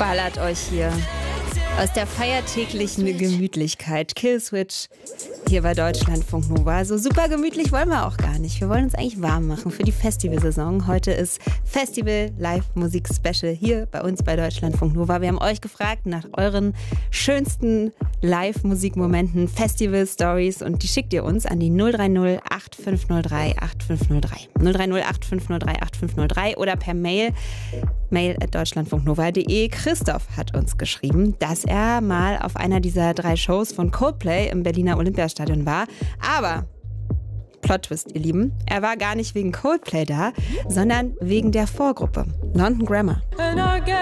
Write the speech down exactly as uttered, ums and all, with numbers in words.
ballert euch hier aus der feiertäglichen Gemütlichkeit. Killswitch hier bei Deutschlandfunk Nova. So super gemütlich wollen wir auch gar nicht. Wir wollen uns eigentlich warm machen für die Festivalsaison. Heute ist Festival Live Musik Special hier bei uns bei Deutschlandfunk Nova. Wir haben euch gefragt nach euren schönsten Live-Musikmomenten, Festival-Stories und die schickt ihr uns an die null drei null acht fünf null drei acht fünf null drei. null drei null acht fünf null drei acht fünf null drei oder per Mail mail at deutschlandfunknova punkt de. Christoph hat uns geschrieben, dass er mal auf einer dieser drei Shows von Coldplay im Berliner Olympiastadion war. Aber, Plot-Twist, ihr Lieben, er war gar nicht wegen Coldplay da, sondern wegen der Vorgruppe, London Grammar.